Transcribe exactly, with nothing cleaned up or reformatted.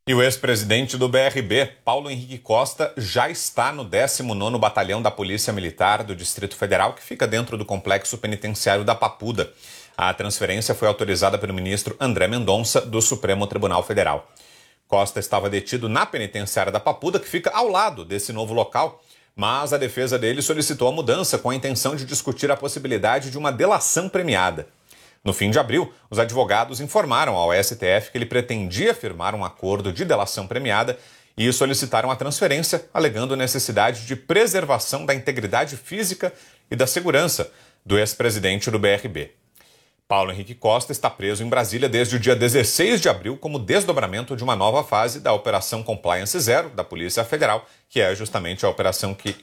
E o ex-presidente do B R B, Paulo Henrique Costa, já está no décimo nono Batalhão da Polícia Militar do Distrito Federal, que fica dentro do complexo penitenciário da Papuda. A transferência foi autorizada pelo ministro André Mendonça, do Supremo Tribunal Federal. Costa estava detido na penitenciária da Papuda, que fica ao lado desse novo local, mas a defesa dele solicitou a mudança com a intenção de discutir a possibilidade de uma delação premiada. No fim de abril, os advogados informaram ao S T F que ele pretendia firmar um acordo de delação premiada e solicitaram a transferência, alegando necessidade de preservação da integridade física e da segurança do ex-presidente do B R B. Paulo Henrique Costa está preso em Brasília desde o dia dezesseis de abril como desdobramento de uma nova fase da Operação Compliance Zero da Polícia Federal, que é justamente a operação que